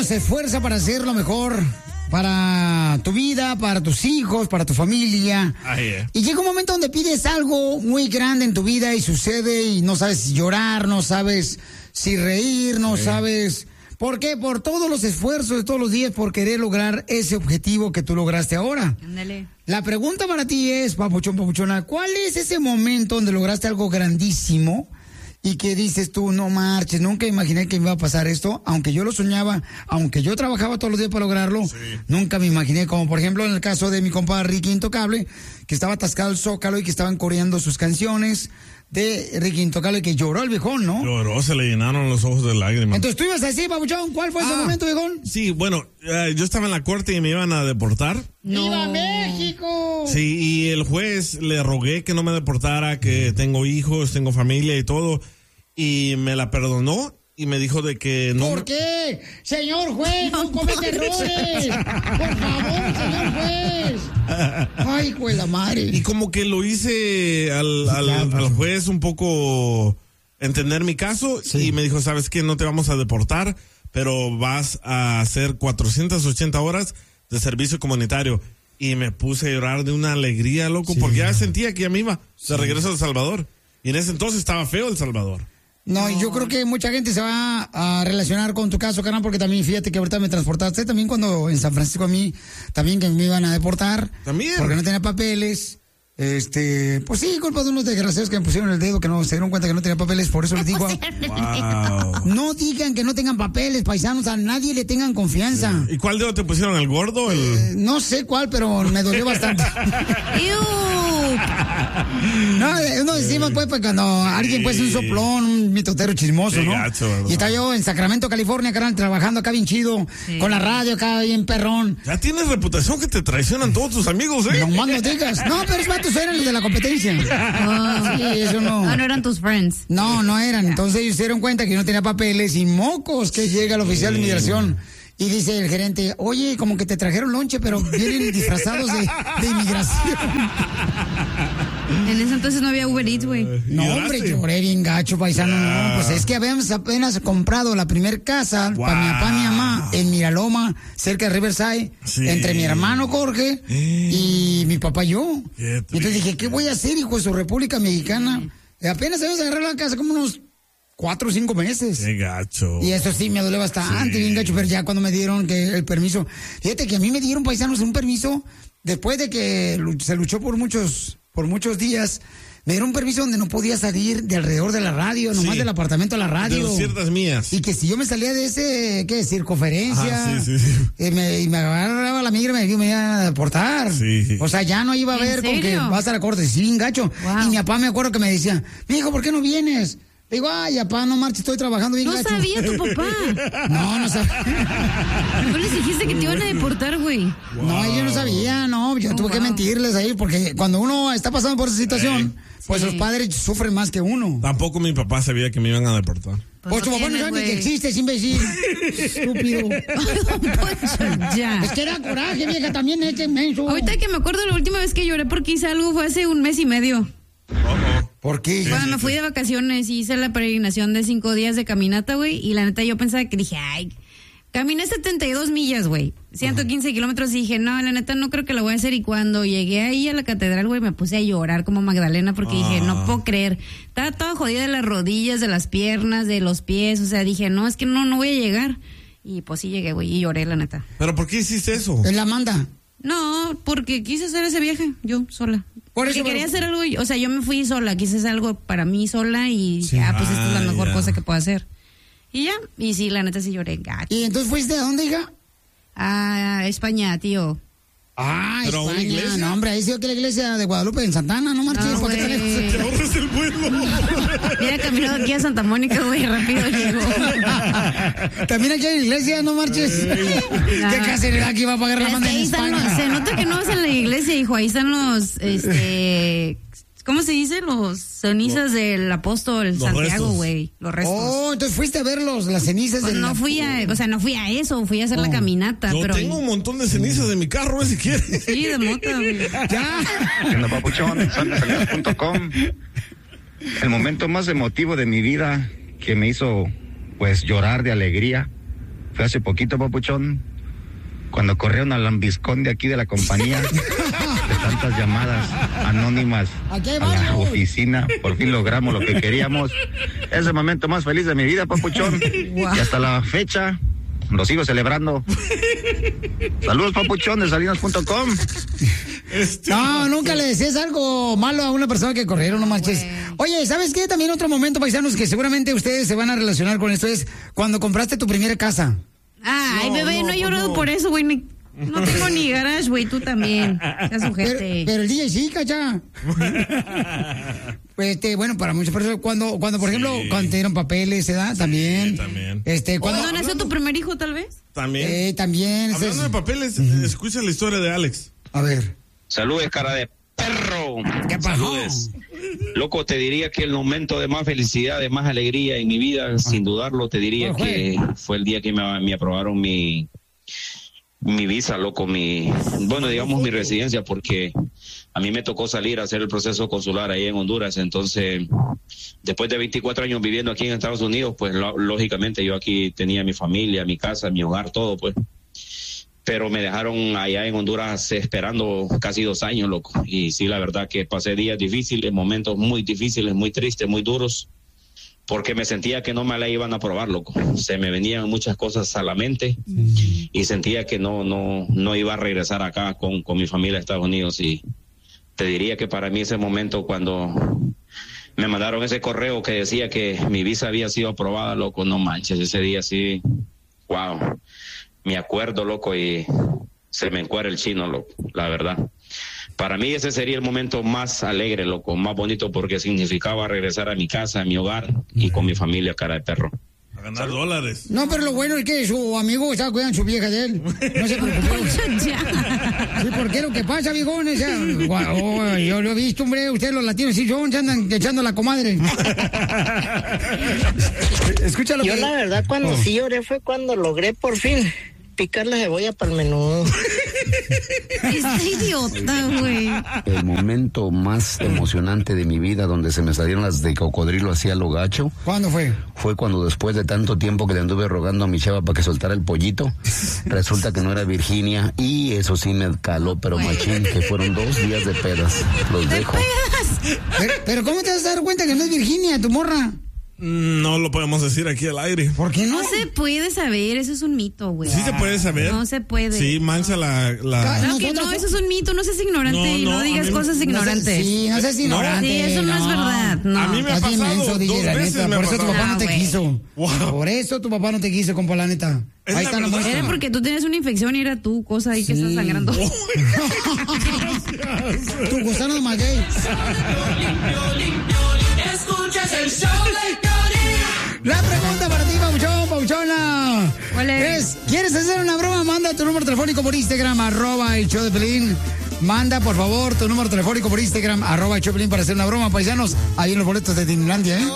se esfuerza para hacer lo mejor para tu vida, para tus hijos, para tu familia. Y llega un momento donde pides algo muy grande en tu vida y sucede y no sabes si llorar, no sabes si reír, no sabes... ¿Por qué? Por todos los esfuerzos de todos los días por querer lograr ese objetivo que tú lograste ahora. Ándale. La pregunta para ti es, papuchón, papuchona, ¿cuál es ese momento donde lograste algo grandísimo y que dices tú, no marches, nunca imaginé que me iba a pasar esto, aunque yo lo soñaba, aunque yo trabajaba todos los días para lograrlo, nunca me imaginé, como por ejemplo en el caso de mi compa Ricky Intocable, que estaba atascado el Zócalo y que estaban coreando sus canciones de Ricky Intocable, que lloró el viejón, ¿no? Lloró, se le llenaron los ojos de lágrimas. Entonces tú ibas a decir, papuchón, ¿cuál fue ese momento, viejón? Sí, bueno, yo estaba en la corte y me iban a deportar. ¡Viva México! Sí, y el juez le rogué que no me deportara, que tengo hijos, tengo familia y todo, y me la perdonó y me dijo de que no... ¿Por qué? Señor juez, no comete errores. Por favor, señor juez. Ay, pues la madre. Y como que lo hice al juez un poco entender mi caso y me dijo, ¿sabes qué? No te vamos a deportar, pero vas a hacer 480 horas de servicio comunitario. Y me puse a llorar de una alegría, loco, porque ya sentía que ya me iba de regreso a El Salvador. Y en ese entonces estaba feo El Salvador. No, yo creo que mucha gente se va a relacionar con tu caso, carnal, porque también fíjate que ahorita me transportaste también cuando en San Francisco a mí, también que me iban a deportar. También. Porque no tenía papeles. Pues sí, culpa de unos desgraciados que me pusieron el dedo, que no se dieron cuenta que no tenía papeles, por eso les digo. Wow. No digan que no tengan papeles, paisanos, a nadie le tengan confianza. ¿Y cuál dedo te pusieron? ¿El gordo? No sé cuál, pero me dolió bastante. No, uno decimos pues cuando alguien pues un soplón, un mitotero chismoso, ¿no? Gacho, y estaba yo en Sacramento, California, carnal, trabajando acá bien chido, con la radio acá bien perrón. Ya tienes reputación que te traicionan todos tus amigos, ¿eh? No más no digas. No, pero es vatos eran los de la competencia. Sí, eso no. No eran tus friends. No eran. Entonces ellos se dieron cuenta que yo no tenía papeles y mocos que llega el oficial de inmigración. Y dice el gerente, oye, como que te trajeron lonche, pero vienen disfrazados de inmigración. En ese entonces no había Uber Eats, güey. No, hombre, lloré bien gacho, paisano. No, pues es que habíamos apenas comprado la primer casa para mi papá y mi mamá en Miraloma, cerca de Riverside, entre mi hermano Jorge y mi papá y yo. Entonces dije, ¿qué voy a hacer, hijo de su República Mexicana? Apenas habíamos agarrado la casa como unos 4 o 5 meses. Qué gacho. Y eso sí me duele bastante, bien gacho, pero ya cuando me dieron que el permiso. Fíjate que a mí me dieron, paisanos, un permiso después de que se luchó por muchos días. Me dieron un permiso donde no podía salir de alrededor de la radio, nomás del apartamento a la radio. De ciertas mías. Y que si yo me salía de ese, ¿qué? Circunferencia. Y me agarraba la migra y me iban a deportar. O sea, ya no iba a ver con que vas a la corte. Sí, bien gacho. Wow. Y mi papá me acuerdo que me decía, mijo, ¿por qué no vienes? Le digo, ay, papá, no marches, estoy trabajando bien gacho. No sabía tu papá. No sabía. ¿No les dijiste que te iban a deportar, güey? Wow. No, yo no sabía, no. Yo tuve que mentirles ahí, porque cuando uno está pasando por esa situación, pues los padres sufren más que uno. Tampoco mi papá sabía que me iban a deportar. Pues tu papá no sabe ni que existes, imbécil. Estúpido. Ya. Es que era coraje, vieja, también menso. Ahorita que me acuerdo, la última vez que lloré porque hice algo fue hace 1 mes y medio. ¿Por qué? Cuando me fui de vacaciones y hice la peregrinación de 5 días de caminata, güey, y la neta yo pensaba que dije, ay, caminé 72 millas, güey, 115 kilómetros, y dije, no, la neta no creo que la voy a hacer. Y cuando llegué ahí a la catedral, güey, me puse a llorar como Magdalena porque dije, no puedo creer, estaba toda jodida de las rodillas, de las piernas, de los pies, o sea, dije, no, es que no voy a llegar. Y pues sí llegué, güey, y lloré, la neta. ¿Pero por qué hiciste eso? En la Amanda. No, porque quise hacer ese viaje, yo sola. Porque quería hacer algo, o sea, yo me fui sola, quise hacer algo para mí sola y pues esta es la mejor cosa que puedo hacer. Y ya, y sí, la neta sí lloré gacho. ¿Y entonces fuiste a dónde, hija? A España, tío. Ah, ¿pero España. una iglesia? No, hombre, ahí sí que la iglesia de Guadalupe en Santana, no marches. No, ¿Para qué güey. Te ahorras el vuelo. Mira, caminó aquí a Santa Mónica, güey, rápido llego. También aquí hay iglesia, no marches. ¿Qué casa aquí va a pagar la manda en España? Se nota que no vas en la iglesia, hijo, ahí están los, ¿cómo se dice? Los cenizas del apóstol Santiago, güey. Los restos. Oh, entonces fuiste a ver las cenizas pues del... no fui a eso, fui a hacer la caminata. Yo pero tengo un montón de cenizas de mi carro, si quieres. Sí, de mota, güey. Ya. En la papuchón, santafeliz.com. El momento más emotivo de mi vida que me hizo, pues, llorar de alegría fue hace poquito, papuchón, cuando corrieron al lambiscón de aquí de la compañía, de tantas llamadas anónimas a la oficina. Por fin logramos lo que queríamos. Es el momento más feliz de mi vida, papuchón. Wow. Y hasta la fecha lo sigo celebrando. Saludos, papuchón, de salinas.com. No, nunca le decías algo malo a una persona que corrieron, no marches. Oye, ¿sabes qué? También otro momento, paisanos, que seguramente ustedes se van a relacionar con esto es cuando compraste tu primera casa. Ay, bebé, no he llorado por eso, güey. No tengo ni garage, güey, tú también. Ya sujete. Pero el DJ sí, cacha. Bueno, para muchas personas, cuando por ejemplo, cuando te dieron papeles, ¿se da? También. También. ¿Cuándo nació tu primer hijo, tal vez? También. También. Hablando de papeles, escucha la historia de Alex. A ver. Saludes, cara de perro. ¿Qué pasó? Saludes. Loco, te diría que el momento de más felicidad, de más alegría en mi vida, sin dudarlo, te diría que fue el día que me aprobaron mi visa, loco, mi residencia, porque a mí me tocó salir a hacer el proceso consular ahí en Honduras. Entonces, después de 24 años viviendo aquí en Estados Unidos, pues lógicamente yo aquí tenía mi familia, mi casa, mi hogar, todo, pues. Pero me dejaron allá en Honduras esperando casi 2 años, loco. Y sí, la verdad que pasé días difíciles, momentos muy difíciles, muy tristes, muy duros, porque me sentía que no me la iban a aprobar, loco. Se me venían muchas cosas a la mente y sentía que no iba a regresar acá con mi familia a Estados Unidos. Y te diría que para mí ese momento, cuando me mandaron ese correo que decía que mi visa había sido aprobada, loco, no manches, ese día sí, wow. Me acuerdo, loco, y se me encuera el chino, loco, la verdad. Para mí ese sería el momento más alegre, loco, más bonito, porque significaba regresar a mi casa, a mi hogar y con mi familia, cara de perro. A ganar dólares. No, pero lo bueno es que su amigo está cuidando su vieja de él. No se preocupe. Sí, porque lo que pasa, viejones, yo lo he visto, hombre, ustedes los latinos sí son, se andan echando la comadre. Escúchalo. Yo la verdad cuando sí lloré fue cuando logré por fin picar la cebolla para el menudo. Está idiota, güey. El momento más emocionante de mi vida, donde se me salieron las de cocodrilo hacia lo gacho. ¿Cuándo fue? Fue cuando, después de tanto tiempo que le anduve rogando a mi chava para que soltara el pollito, resulta que no era Virginia, y eso sí me caló, pero machín, que fueron 2 días de pedas. Los dejo. Pero ¿cómo te vas a dar cuenta que no es Virginia, tu morra? No lo podemos decir aquí al aire. ¿Por qué no? No se puede saber, eso es un mito, güey. Sí se puede saber. No se puede. Sí, mancha la... Claro que no, eso es un mito, no seas ignorante y no digas cosas ignorantes. Sí, no seas ignorante. Sí, eso no es verdad. No. A mí me ha pasado 2 veces. Por eso tu papá no te güey. quiso. Wow. Por eso tu papá no te quiso, compa, la neta. Ahí está la muestra. Era porque tú tienes una infección y era tu cosa ahí que estás sangrando. Tu gusano de maguey. Escuchas el show de Piolín. La pregunta para ti, Pauchona. ¿Cuál es? ¿Quieres hacer una broma? Manda tu número telefónico por Instagram, @el show de Piolín. Manda, por favor, tu número telefónico por Instagram, @el show de Piolín, para hacer una broma, paisanos. Ahí en los boletos de Disneylandia, ¿eh?